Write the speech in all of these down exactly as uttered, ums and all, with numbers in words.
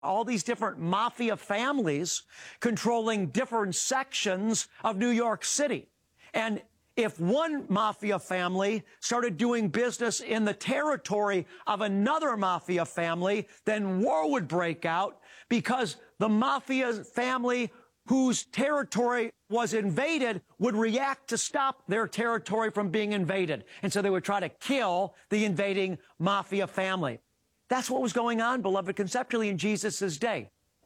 all these different mafia families controlling different sections of New York City. And if one mafia family started doing business in the territory of another mafia family, then war would break out because the mafia family whose territory was invaded would react to stop their territory from being invaded. And so they would try to kill the invading mafia family. That's what was going on, beloved, conceptually in Jesus' day.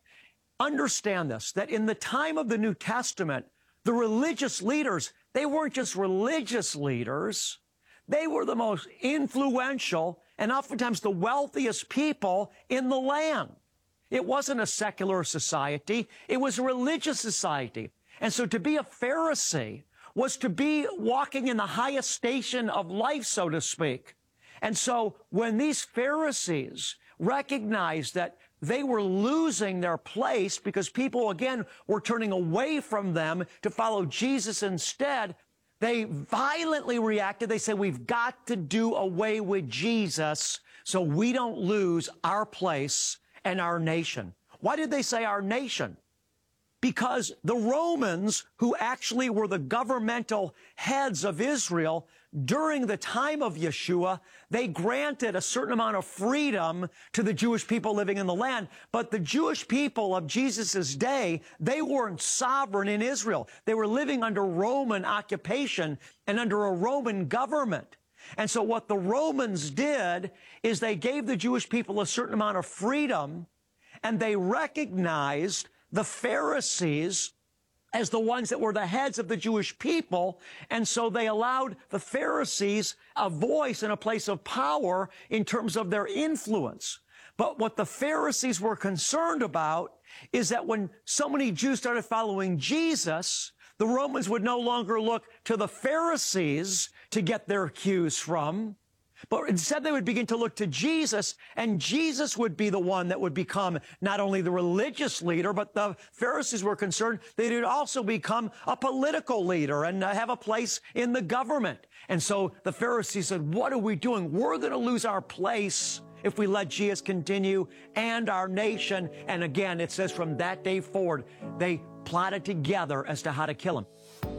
Understand this, that in the time of the New Testament, the religious leaders, they weren't just religious leaders. They were the most influential and oftentimes the wealthiest people in the land. It wasn't a secular society. It was a religious society. And so to be a Pharisee was to be walking in the highest station of life, so to speak. And so when these Pharisees recognized that they were losing their place because people, again, were turning away from them to follow Jesus instead, they violently reacted. They said, we've got to do away with Jesus so we don't lose our place and our nation. Why did they say our nation? Because the Romans, who actually were the governmental heads of Israel, during the time of Yeshua, they granted a certain amount of freedom to the Jewish people living in the land. But the Jewish people of Jesus' day, they weren't sovereign in Israel. They were living under Roman occupation and under a Roman government. And so what the Romans did is they gave the Jewish people a certain amount of freedom, and they recognized the Pharisees as the ones that were the heads of the Jewish people, and so they allowed the Pharisees a voice and a place of power in terms of their influence. But what the Pharisees were concerned about is that when so many Jews started following Jesus, the Romans would no longer look to the Pharisees to get their cues from, but instead they would begin to look to Jesus, and Jesus would be the one that would become not only the religious leader, but the Pharisees were concerned that he would also become a political leader and uh, have a place in the government. And so the Pharisees said, what are we doing? We're going to lose our place if we let Jesus continue, and our nation. And again, it says from that day forward, they plotted together as to how to kill him.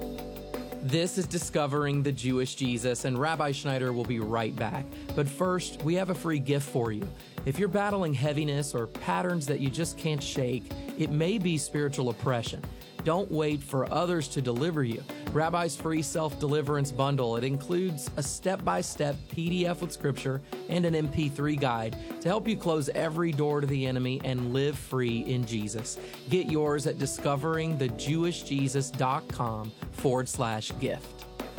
This is Discovering the Jewish Jesus, and Rabbi Schneider will be right back. But first, we have a free gift for you. If you're battling heaviness or patterns that you just can't shake, it may be spiritual oppression. Don't wait for others to deliver you. Rabbi's free self-deliverance bundle. It includes a step-by-step P D F with scripture and an M P three guide to help you close every door to the enemy and live free in Jesus. Get yours at discoveringthejewishjesus.com forward slash gift.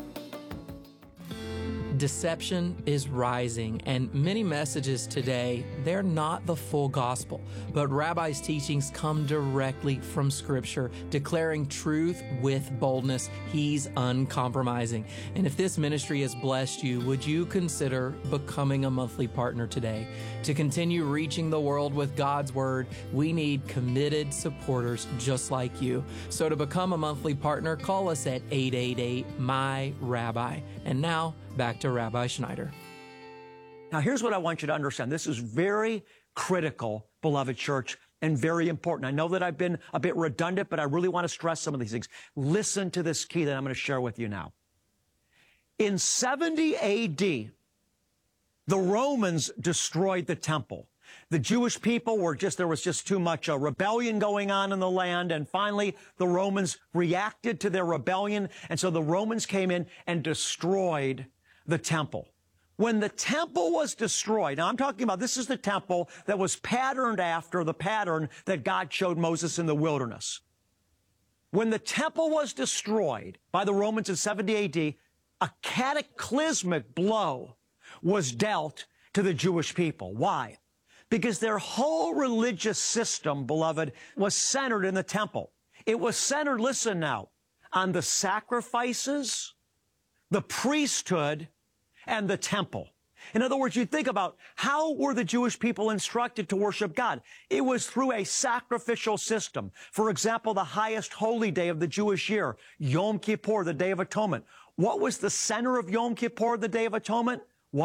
Deception is rising, and many messages today, they're not the full gospel, but Rabbi's teachings come directly from Scripture, declaring truth with boldness. He's uncompromising. And if this ministry has blessed you, would you consider becoming a monthly partner today? To continue reaching the world with God's Word, we need committed supporters just like you. So to become a monthly partner, call us at eight eight eight, M Y, Rabbi. And now, back to Rabbi Schneider. Now, here's what I want you to understand. This is very critical, beloved church, and very important. I know that I've been a bit redundant, but I really want to stress some of these things. Listen to this key that I'm going to share with you now. In seventy A D, the Romans destroyed the temple. The Jewish people were just, there was just too much uh, rebellion going on in the land. And finally, the Romans reacted to their rebellion. And so the Romans came in and destroyed the temple. When the temple was destroyed, now I'm talking about, this is the temple that was patterned after the pattern that God showed Moses in the wilderness. When the temple was destroyed by the Romans in seventy A D, a cataclysmic blow was dealt to the Jewish people. Why? Because their whole religious system, beloved, was centered in the temple. It was centered, listen now, on the sacrifices, the priesthood, and the temple. In other words, you think about how were the Jewish people instructed to worship God? It was through a sacrificial system. For example, the highest holy day of the Jewish year, Yom Kippur, the Day of Atonement. What was the center of Yom Kippur, the Day of Atonement? What?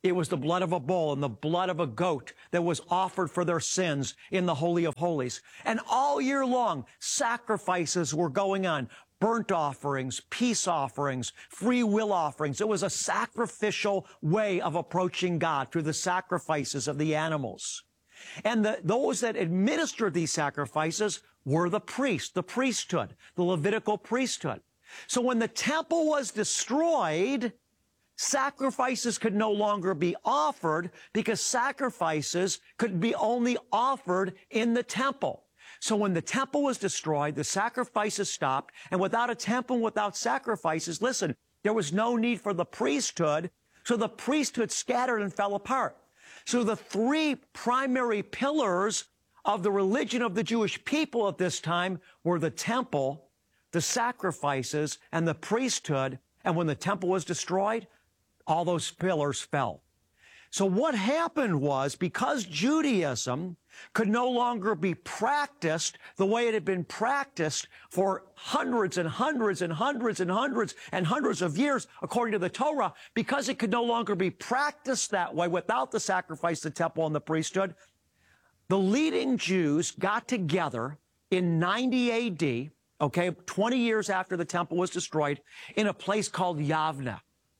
It was the blood of a bull and the blood of a goat that was offered for their sins in the Holy of Holies. And all year long, sacrifices were going on. Burnt offerings, peace offerings, free will offerings. It was a sacrificial way of approaching God through the sacrifices of the animals. And the, those that administered these sacrifices were the priests, the priesthood, the Levitical priesthood. So when the temple was destroyed, sacrifices could no longer be offered because sacrifices could be only offered in the temple. So when the temple was destroyed, the sacrifices stopped, and without a temple, without sacrifices, listen, there was no need for the priesthood, so the priesthood scattered and fell apart. So the three primary pillars of the religion of the Jewish people at this time were the temple, the sacrifices, and the priesthood, and when the temple was destroyed, all those pillars fell. So what happened was, because Judaism could no longer be practiced the way it had been practiced for hundreds and hundreds and hundreds and hundreds and hundreds of years, according to the Torah, because it could no longer be practiced that way without the sacrifice, the temple, and the priesthood, the leading Jews got together in ninety A D, okay, twenty years after the temple was destroyed, in a place called Yavna.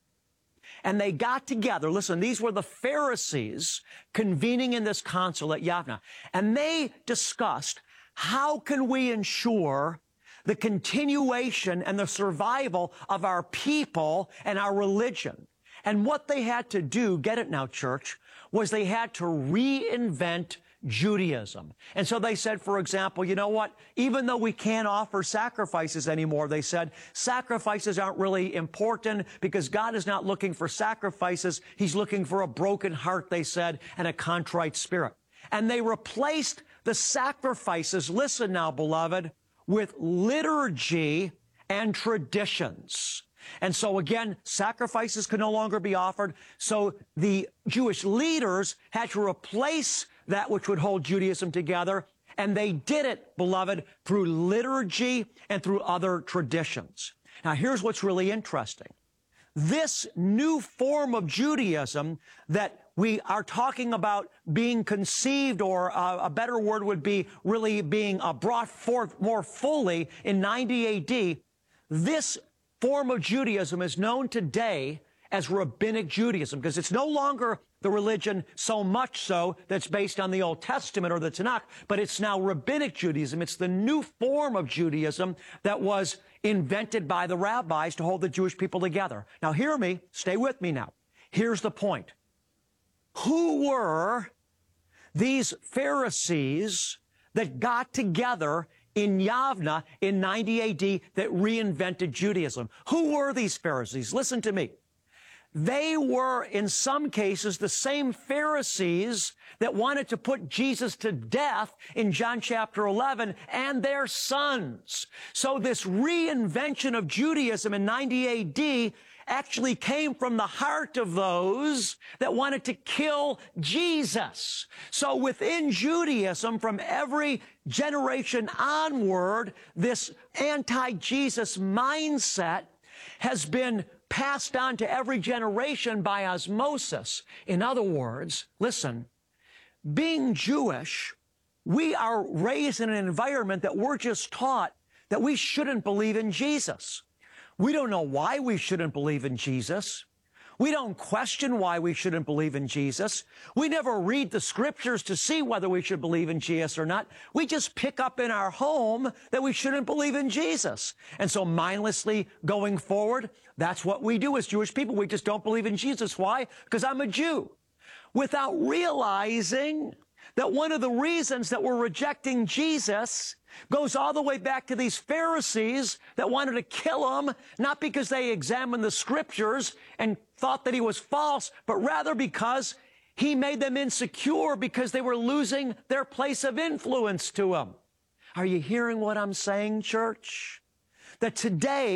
And they got together. Listen, these were the Pharisees convening in this council at Yavna. And they discussed, how can we ensure the continuation and the survival of our people and our religion? And what they had to do, get it now, church, was they had to reinvent Judaism. And so they said, for example, you know what? Even though we can't offer sacrifices anymore, they said, sacrifices aren't really important because God is not looking for sacrifices. He's looking for a broken heart, they said, and a contrite spirit. And they replaced the sacrifices, listen now, beloved, with liturgy and traditions. And so again, sacrifices could no longer be offered. So the Jewish leaders had to replace that which would hold Judaism together. And they did it, beloved, through liturgy and through other traditions. Now, here's what's really interesting. This new form of Judaism that we are talking about being conceived, or uh, a better word would be really being uh, brought forth more fully in ninety A D, this form of Judaism is known today as Rabbinic Judaism, because it's no longer the religion so much so that's based on the Old Testament or the Tanakh, but it's now Rabbinic Judaism. It's the new form of Judaism that was invented by the rabbis to hold the Jewish people together. Now hear me, stay with me now. Here's the point. Who were these Pharisees that got together in Yavna in ninety A D that reinvented Judaism? Who were these Pharisees? Listen to me. They were, in some cases, the same Pharisees that wanted to put Jesus to death in John chapter eleven, and their sons. So this reinvention of Judaism in ninety A D actually came from the heart of those that wanted to kill Jesus. So within Judaism, from every generation onward, this anti-Jesus mindset has been passed on to every generation by osmosis. In other words, listen, being Jewish, we are raised in an environment that we're just taught that we shouldn't believe in Jesus. We don't know why we shouldn't believe in Jesus. We don't question why we shouldn't believe in Jesus. We never read the scriptures to see whether we should believe in Jesus or not. We just pick up in our home that we shouldn't believe in Jesus. And so mindlessly going forward, that's what we do as Jewish people. We just don't believe in Jesus. Why? Because I'm a Jew. Without realizing that one of the reasons that we're rejecting Jesus goes all the way back to these Pharisees that wanted to kill him, not because they examined the scriptures and thought that he was false, but rather because he made them insecure because they were losing their place of influence to him. Are you hearing what I'm saying, church? That today,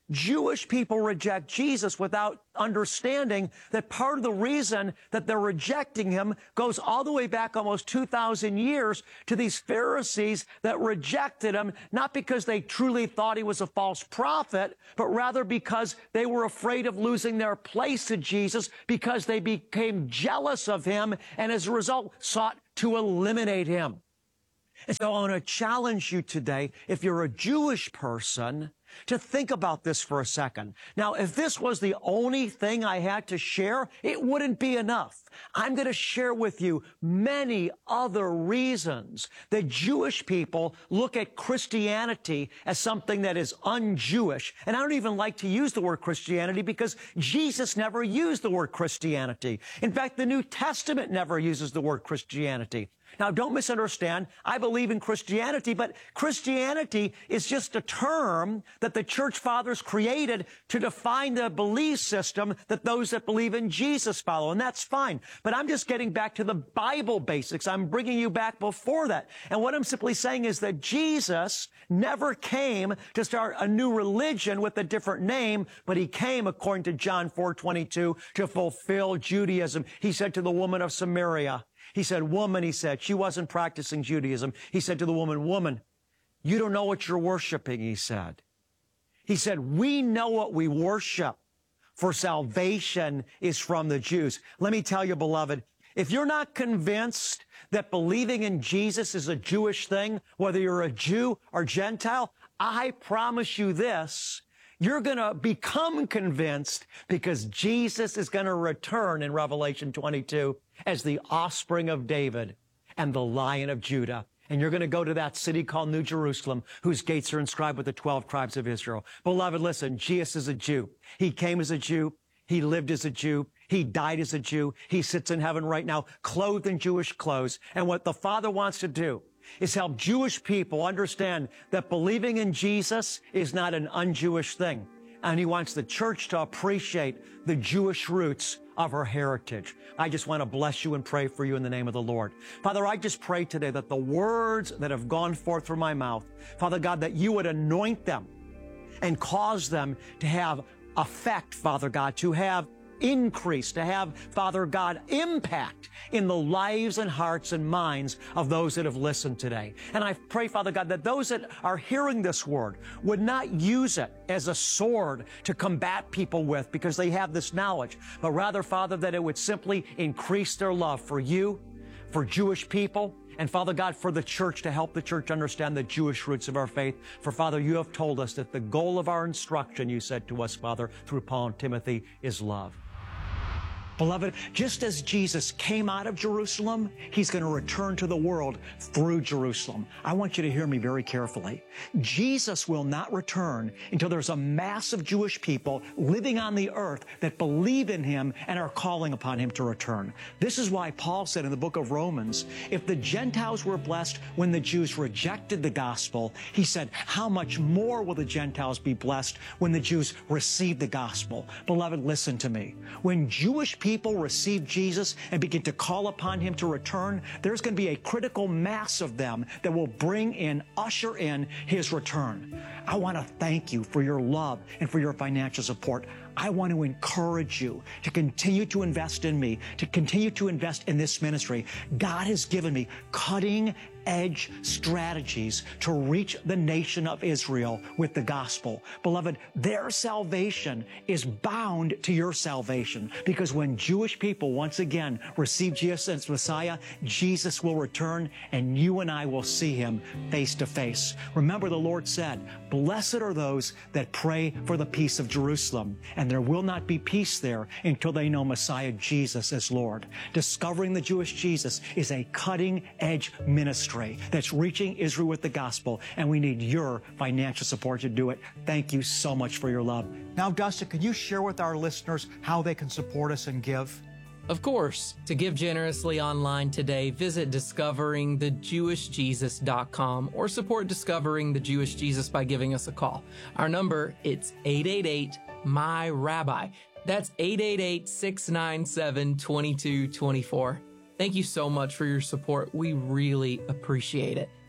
Jewish people reject Jesus without understanding that part of the reason that they're rejecting him goes all the way back almost two thousand years to these Pharisees that rejected him, not because they truly thought he was a false prophet, but rather because they were afraid of losing their place to Jesus, because they became jealous of him and as a result sought to eliminate him. And so I want to challenge you today, if you're a Jewish person, to think about this for a second. Now, if this was the only thing I had to share, it wouldn't be enough. I'm going to share with you many other reasons that Jewish people look at Christianity as something that is un-Jewish. And I don't even like to use the word Christianity because Jesus never used the word Christianity. In fact, the New Testament never uses the word Christianity. Now, don't misunderstand. I believe in Christianity, but Christianity is just a term that the church fathers created to define the belief system that those that believe in Jesus follow, and that's fine. But I'm just getting back to the Bible basics. I'm bringing you back before that. And what I'm simply saying is that Jesus never came to start a new religion with a different name, but he came, according to John four twenty-two, to fulfill Judaism. He said to the woman of Samaria, he said, woman, he said, she wasn't practicing Judaism. He said to the woman, woman, you don't know what you're worshiping, he said. He said, we know what we worship, for salvation is from the Jews. Let me tell you, beloved, if you're not convinced that believing in Jesus is a Jewish thing, whether you're a Jew or Gentile, I promise you this, you're going to become convinced because Jesus is going to return in Revelation twenty-two as the offspring of David and the Lion of Judah. And you're going to go to that city called New Jerusalem, whose gates are inscribed with the twelve tribes of Israel. Beloved, listen, Jesus is a Jew. He came as a Jew. He lived as a Jew. He died as a Jew. He sits in heaven right now, clothed in Jewish clothes. And what the Father wants to do is help Jewish people understand that believing in Jesus is not an un-Jewish thing. And he wants the church to appreciate the Jewish roots of her heritage. I just want to bless you and pray for you in the name of the Lord. Father, I just pray today that the words that have gone forth from my mouth, Father God, that you would anoint them and cause them to have effect, Father God, to have increase, to have, Father God, impact in the lives and hearts and minds of those that have listened today. And I pray, Father God, that those that are hearing this word would not use it as a sword to combat people with because they have this knowledge, but rather, Father, that it would simply increase their love for you, for Jewish people, and Father God, for the church, to help the church understand the Jewish roots of our faith. For Father, you have told us that the goal of our instruction, you said to us, Father, through Paul and Timothy, is love. Beloved, just as Jesus came out of Jerusalem, he's going to return to the world through Jerusalem. I want you to hear me very carefully. Jesus will not return until there's a mass of Jewish people living on the earth that believe in him and are calling upon him to return. This is why Paul said in the book of Romans, if the Gentiles were blessed when the Jews rejected the gospel, he said, how much more will the Gentiles be blessed when the Jews receive the gospel? Beloved, listen to me. When Jewish people people receive Jesus and begin to call upon him to return, there's going to be a critical mass of them that will bring in, usher in his return. I want to thank you for your love and for your financial support. I want to encourage you to continue to invest in me, to continue to invest in this ministry. God has given me cutting edge strategies to reach the nation of Israel with the gospel. Beloved, their salvation is bound to your salvation, because when Jewish people once again receive Jesus as Messiah, Jesus will return and you and I will see him face to face. Remember, the Lord said, blessed are those that pray for the peace of Jerusalem, and there will not be peace there until they know Messiah Jesus as Lord. Discovering the Jewish Jesus is a cutting edge ministry that's reaching Israel with the gospel, and we need your financial support to do it. Thank you so much for your love. Now, Dustin, can you share with our listeners how they can support us and give? Of course. To give generously online today, visit discovering the jewish jesus dot com or support Discovering the Jewish Jesus by giving us a call. Our number, it's eight eight eight, M Y, Rabbi. That's eight eight eight, six nine seven, two two two four. Thank you so much for your support. We really appreciate it.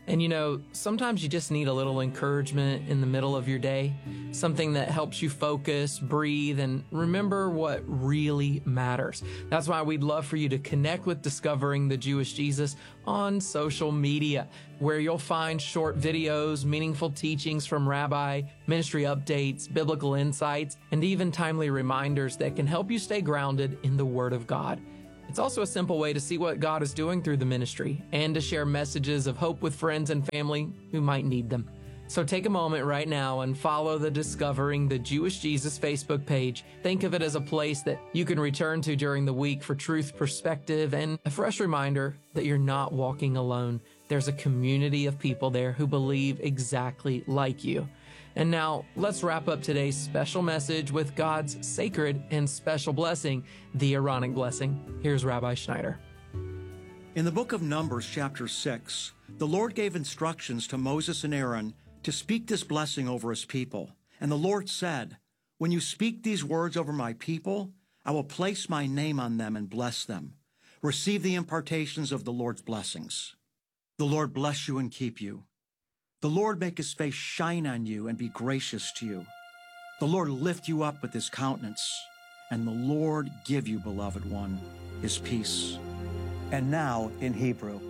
And you know, sometimes you just need a little encouragement in the middle of your day, something that helps you focus, breathe, and remember what really matters. That's why we'd love for you to connect with Discovering the Jewish Jesus on social media, where you'll find short videos, meaningful teachings from Rabbi, ministry updates, biblical insights, and even timely reminders that can help you stay grounded in the Word of God. It's also a simple way to see what God is doing through the ministry and to share messages of hope with friends and family who might need them. So take a moment right now and follow the Discovering the Jewish Jesus Facebook page. Think of it as a place that you can return to during the week for truth, perspective, and a fresh reminder that you're not walking alone. There's a community of people there who believe exactly like you. And now, let's wrap up today's special message with God's sacred and special blessing, the Aaronic blessing. Here's Rabbi Schneider. In the book of Numbers, chapter six, the Lord gave instructions to Moses and Aaron to speak this blessing over his people. And the Lord said, "When you speak these words over my people, I will place my name on them and bless them. Receive the impartations of the Lord's blessings. The Lord bless you and keep you. The Lord make his face shine on you and be gracious to you. The Lord lift you up with his countenance, and the Lord give you, beloved one, his peace." And now in Hebrew.